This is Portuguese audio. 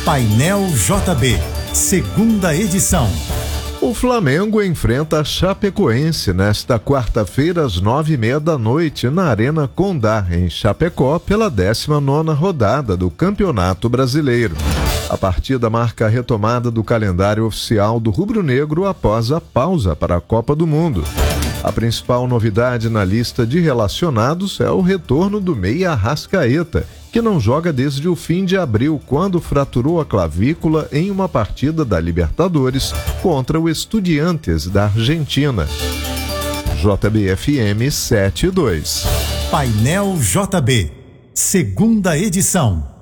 Painel JB, segunda edição. O Flamengo enfrenta a Chapecoense nesta quarta-feira às 9h30 da noite na Arena Condá, em Chapecó, pela 19ª rodada do Campeonato Brasileiro. A partida marca a retomada do calendário oficial do rubro-negro após a pausa para a Copa do Mundo. A principal novidade na lista de relacionados é o retorno do meia Arrascaeta, que não joga desde o fim de abril, quando fraturou a clavícula em uma partida da Libertadores contra o Estudiantes da Argentina. JBFM 72. Painel JB, segunda edição.